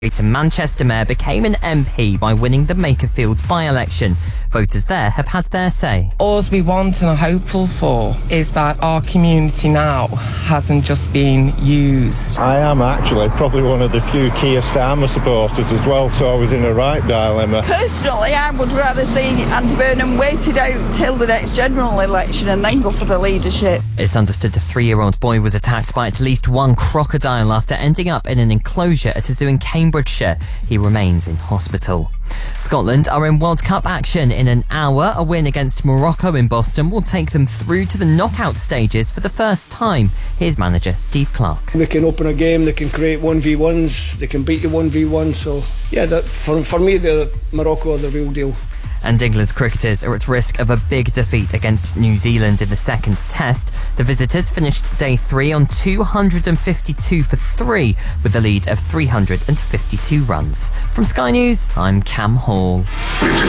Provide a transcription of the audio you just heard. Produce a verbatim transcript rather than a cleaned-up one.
to Manchester Mayor became an M P by winning the Makerfield by-election. Voters there have had their say. All we want and are hopeful for is that our community now hasn't just been used. I am actually probably one of the few Keir Starmer supporters as well, so I was in a right dilemma. Personally, I would rather see Andy Burnham waited out till the next general election and then go for the leadership. It's understood a three-year-old boy was attacked by at least one crocodile after ending up in an enclosure at a zoo in Cambridgeshire. He remains in hospital. Scotland are in World Cup action in an hour. A win against Morocco in Boston will take them through to the knockout stages for the first time. Here's manager Steve Clarke. They can open a game, they can create one v ones, they can beat you one v one. So, yeah, that, for, for me, the Morocco are the real deal. And England's cricketers are at risk of a big defeat against New Zealand in the second test. The visitors finished day three on two hundred fifty-two for three with a lead of three hundred fifty-two runs. From Sky News, I'm Cam Hall.